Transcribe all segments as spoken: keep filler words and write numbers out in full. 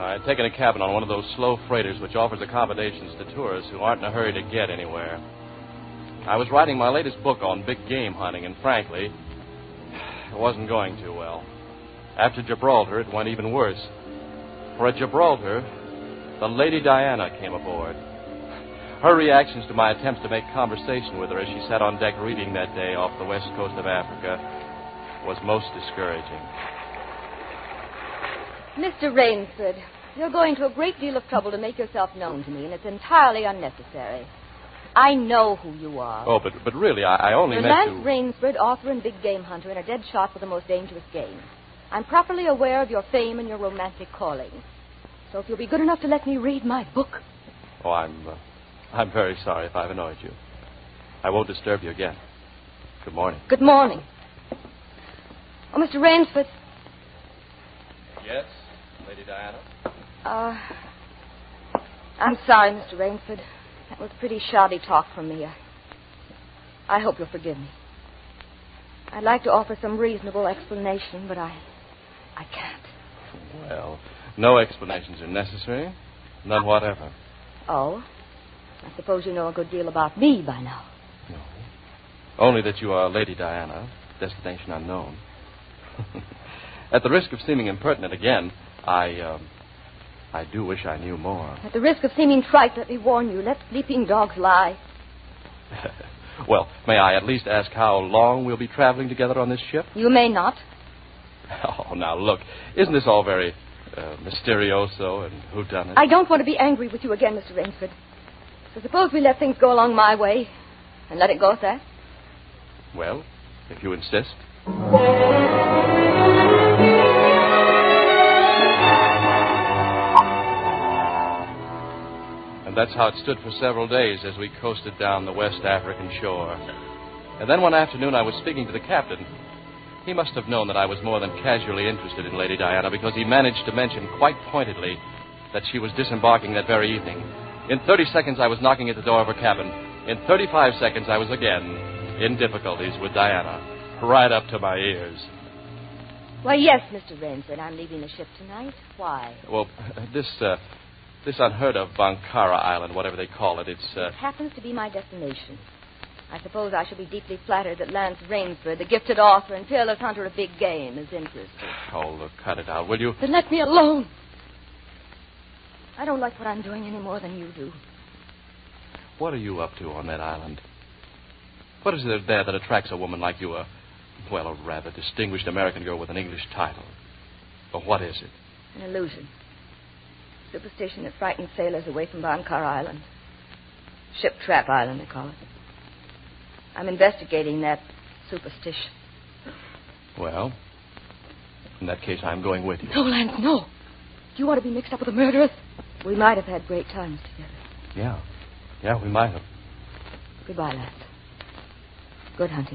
I had taken a cabin on one of those slow freighters which offers accommodations to tourists who aren't in a hurry to get anywhere. I was writing my latest book on big game hunting, and frankly, it wasn't going too well. After Gibraltar, it went even worse. For at Gibraltar, the Lady Diana came aboard. Her reactions to my attempts to make conversation with her as she sat on deck reading that day off the west coast of Africa was most discouraging. Mister Rainsford, you're going to a great deal of trouble to make yourself known to me, and it's entirely unnecessary. I know who you are. Oh, but but really, I, I only You're meant Lance to... Rainsford, author and big game hunter, and a dead shot for the most dangerous game. I'm properly aware of your fame and your romantic calling. So if you'll be good enough to let me read my book... Oh, I'm, uh, I'm very sorry if I've annoyed you. I won't disturb you again. Good morning. Good morning. Oh, Mister Rainsford... Yes, Lady Diana? Uh, I'm sorry, Mister Rainsford. That was pretty shoddy talk from me. I, I hope you'll forgive me. I'd like to offer some reasonable explanation, but I... I can't. Well, no explanations are necessary. None whatever. Oh? I suppose you know a good deal about me by now. No. Only that you are Lady Diana, destination unknown. At the risk of seeming impertinent again, I, um, I do wish I knew more. At the risk of seeming trite, let me warn you, let sleeping dogs lie. Well, may I at least ask how long we'll be traveling together on this ship? You may not. Oh, now, look, isn't this all very uh, mysterioso and whodunit? I don't want to be angry with you again, Mister Rainsford. So suppose we let things go along my way and let it go at that? Well, if you insist. And that's how it stood for several days as we coasted down the West African shore. And then one afternoon I was speaking to the captain. He must have known that I was more than casually interested in Lady Diana because he managed to mention quite pointedly that she was disembarking that very evening. In thirty seconds I was knocking at the door of her cabin. In thirty-five seconds I was again in difficulties with Diana, right up to my ears. Why, yes, Mister Rainsford, I'm leaving the ship tonight. Why? Well, this, uh, this unheard of Bankara Island, whatever they call it, it's, uh... It happens to be my destination. I suppose I shall be deeply flattered that Lance Rainsford, the gifted author and fearless hunter of big game, is interested. Oh, look, cut it out, will you? Then let me alone. I don't like what I'm doing any more than you do. What are you up to on that island? What is there there that attracts a woman like you, a, well, a rather distinguished American girl with an English title? Or what is it? An illusion. Superstition that frightens sailors away from Bankara Island. Ship Trap Island, they call it. I'm investigating that superstition. Well, in that case, I'm going with you. No, Lance, no. Do you want to be mixed up with the murderers? We might have had great times together. Yeah. Yeah, we might have. Goodbye, Lance. Good hunting.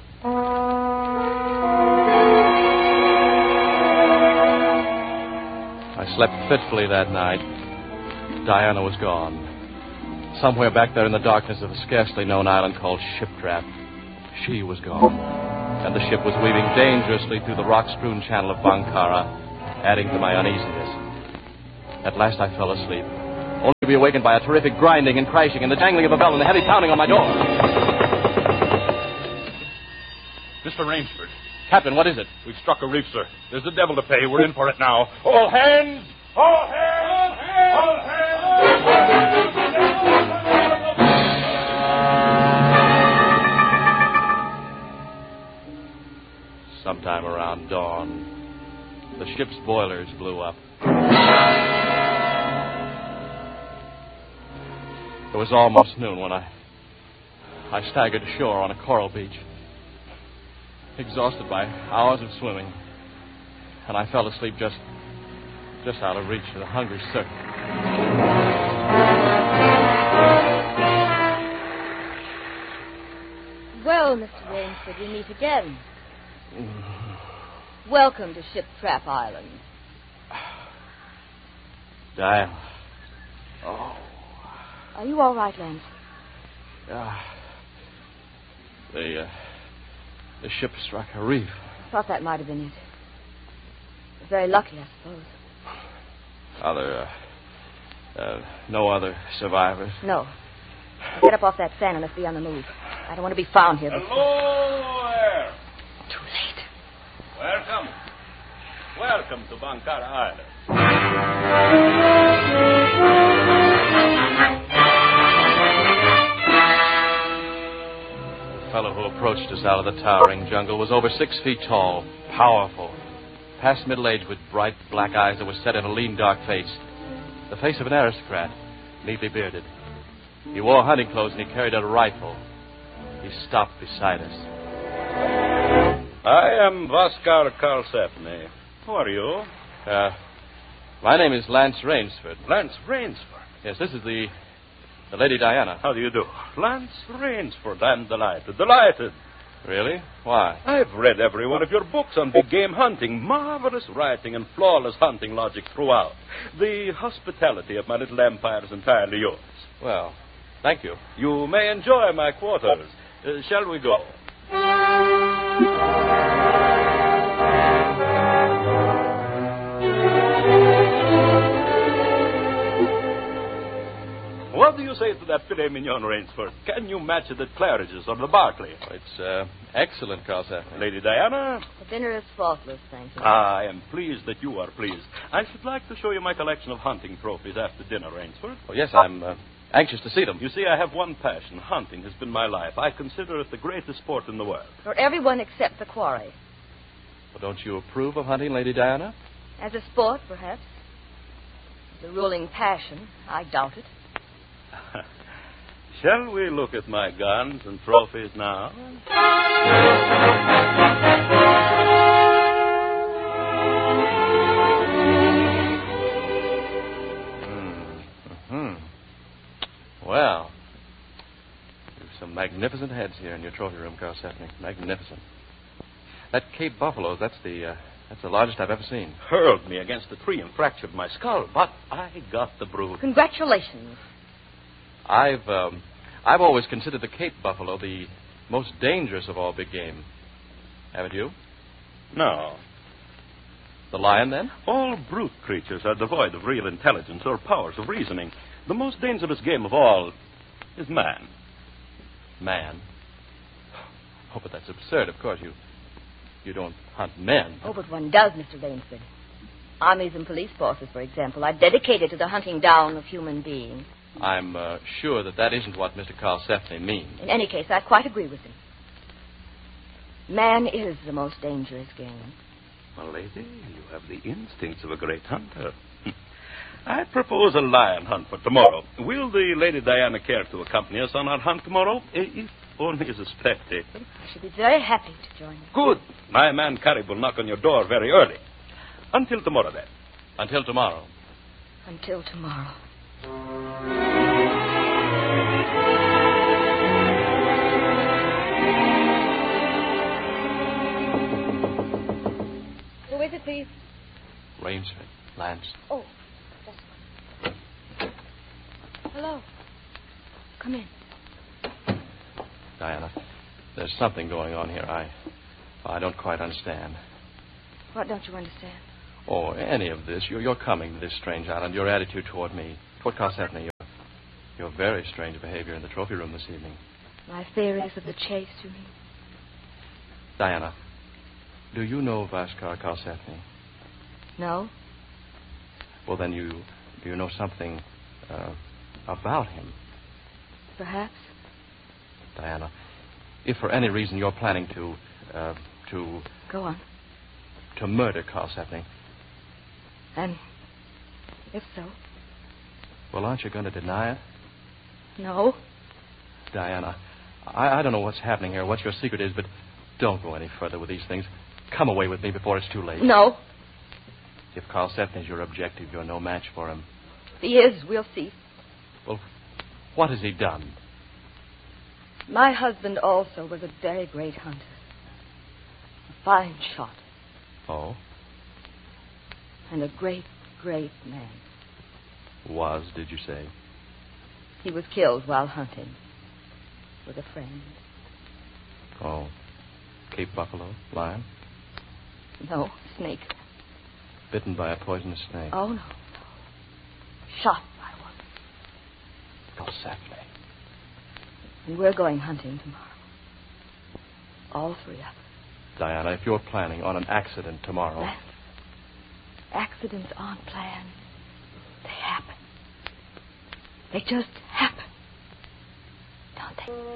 I slept fitfully that night. Diana was gone. Somewhere back there in the darkness of a scarcely known island called Ship Trap, she was gone. And the ship was weaving dangerously through the rock-strewn channel of Bankara, adding to my uneasiness. At last I fell asleep, only to be awakened by a terrific grinding and crashing and the jangling of a bell and the heavy pounding on my door. Mister Rainsford. Captain, what is it? We've struck a reef, sir. There's the devil to pay. We're in for it now. All hands! All hands! All hands! All hands! Sometime around dawn, the ship's boilers blew up. It was almost noon when I I staggered ashore on a coral beach, exhausted by hours of swimming, and I fell asleep just just out of reach of the hungry surf. Well, Mister Rainsford, we meet again. Welcome to Ship Trap Island. Diana. Oh. Are you all right, Lance? Yeah. The, uh, the ship struck a reef. I thought that might have been it. It was very lucky, I suppose. Other, uh, uh, no other survivors? No. Now get up off that sand and let's be on the move. I don't want to be found here. Hello there. Too late. Welcome. Welcome to Bancara Island. The fellow who approached us out of the towering jungle was over six feet tall, powerful, past middle age with bright black eyes that were set in a lean, dark face. The face of an aristocrat, neatly bearded. He wore hunting clothes and he carried a rifle. He stopped beside us. I am Vaskar Karlsefni. Who are you? Uh, my name is Lance Rainsford. Lance Rainsford. Yes, this is the, the Lady Diana. How do you do? Lance Rainsford. I'm delighted. Delighted. Really? Why? I've read every one of your books on big game hunting. Marvelous writing and flawless hunting logic throughout. The hospitality of my little empire is entirely yours. Well, thank you. You may enjoy my quarters. Uh, shall we go? What do you say to that filet mignon, Rainsford? Can you match it at Claridge's or the Barclay? Oh, it's uh, excellent, Karlsefni. Lady Diana? The dinner is faultless, thank you. I am pleased that you are pleased. I should like to show you my collection of hunting trophies after dinner, Rainsford. Oh, yes, I'm uh, anxious to see them. You see, I have one passion. Hunting has been my life. I consider it the greatest sport in the world. For everyone except the quarry. Well, don't you approve of hunting, Lady Diana? As a sport, perhaps. The ruling passion, I doubt it. Shall we look at my guns and trophies now? Hmm. Well, there's some magnificent heads here in your trophy room, Karlsefni. Magnificent. That Cape Buffalo, that's the uh, that's the largest I've ever seen. Hurled me against a tree and fractured my skull, but I got the brood. Congratulations. I've um, I've always considered the Cape Buffalo the most dangerous of all big game. Haven't you? No. The lion, then? All brute creatures are devoid of real intelligence or powers of reasoning. The most dangerous game of all is man. Man? Oh, but that's absurd. Of course, you you don't hunt men. Oh, but one does, Mister Rainsford. Armies and police forces, for example, are dedicated to the hunting down of human beings. I'm uh, sure that that isn't what Mister Karlsefni means. In any case, I quite agree with him. Man is the most dangerous game. Well, lady, you have the instincts of a great hunter. I propose a lion hunt for tomorrow. Will the Lady Diana care to accompany us on our hunt tomorrow? If only as a spectator. I should be very happy to join you. Good. My man Carib will knock on your door very early. Until tomorrow, then. Until tomorrow. Until tomorrow. Who is it, please? Rainsford. Lance. Oh, just... Hello. Come in. Diana, there's something going on here I I don't quite understand. What don't you understand? Oh, any of this. You're, you're coming to this strange island. Your attitude toward me, toward Karlsefni, your, your very strange behavior in the trophy room this evening. My theories of the chase, you mean? Diana, do you know Vaskar Karlsefni? No. Well, then you do you know something uh, about him? Perhaps. Diana, if for any reason you're planning to, uh, to... Go on. To murder Karlsefni. And if so? Well, aren't you going to deny it? No. Diana, I, I don't know what's happening here, what your secret is, but don't go any further with these things. Come away with me before it's too late. No. If Karlsefni's your objective, you're no match for him. If he is, we'll see. Well, what has he done? My husband also was a very great hunter. A fine shot. Oh? And a great, great man. Was, did you say? He was killed while hunting. With a friend. Oh. Cape buffalo? Lion? No, snake. Bitten by a poisonous snake? Oh, no, no. shot by one. Go softly. And we're going hunting tomorrow. All three of us. Diana, if you're planning on an accident tomorrow... Lance, accidents aren't planned. They happen. They just happen. Don't they?